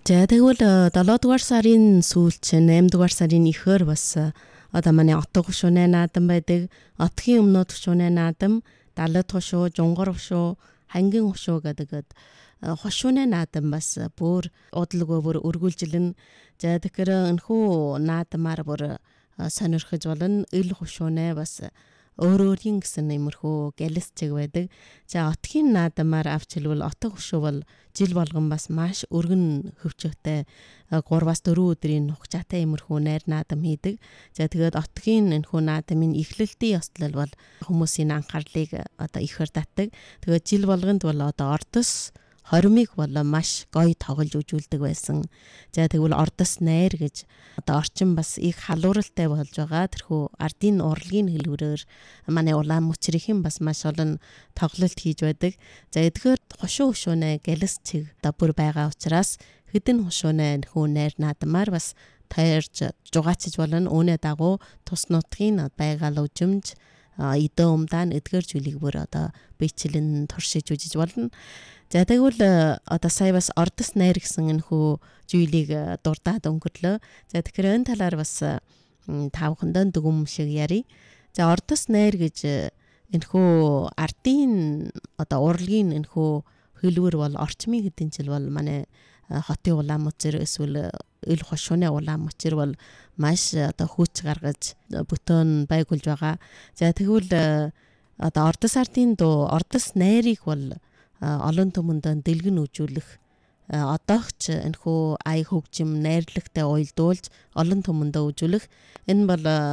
За тэгвэл 7 дугаар сарын сүүлч 8 дугаар сарын ихэр бас одоо манай отго хушууны наадам байдаг. Отгийн өмнөд хушууны наадам, далд хушуу, жунгар хушуу, хангийн хушуу гэдэг хушууны наадам бас бүр удалгүй бүр өргүүлжилэн. За тэгэхээр энэхүү наадамаар бүр сонирхож болно. Ил хушууны бас өөрийн гэсэн иймэрхүү гэлэсцэг байдаг. За отгийн наадамаар авч хэлбэл отго хушуу бол жил болгон бас маш өргөн хөвчөтэй 3-4 өдрийн хугацаатай иймэрхүү найр наадам хийдэг. За тэгээд отгийн энэхүү наадамын эхлэлтийн ёслол бол хүмүүсийн анхаарлыг одоо ихэр татдаг. Тэгээд жил болгонд бол одоо ордос хоримыг бол маш гоё тоглож үзүүлдэг байсан. За тэгвэл ордос найр гэж одоо орчин бас их халууралтай болж байгаа. Тэрхүү ардын урлагийн хэлбэрээр манай улаан мөчрийн бас маш олон тоглолт хийж байдаг. За эдгээр хушуу хушууны гэлэсцэг одоо бүр байгаа учраас хэдэн хушууны нөхөө найр наадамаар бас тайрж жугаачж болно. Үүнээ дагуу тус нутгийн байгаль үжимж эдөө умдаан эдгээр зүйлийг бүр одоо бичлэн туршиж үзэж болно. За тэгвэл одоо сая бас ордос найр гэсэн энэхүү зүйлийг дурдаад өнгөрлөө. За тэгэхээр энэ талаар бас тавхандаа дүгм шиг ярий. За ордос найр гэж энэхүү ардын одоо урлагийн энэхүү хэлбэр бол орчмын хэдэн жил бол манай хотын улаан мөчр эсвэл ил хушууны улаан мөчр бол маш одоо хүч гаргаж бүтэн байгуулж байгаа. За тэгвэл одоо ордос ардын дуу ордос найрыг бол олон түмэнд дэлгэн үзүүлэх одоогч энэхүү ая хөгжим найрлагтай уялдуулж олон түмэнд үзүүлэх энэ бол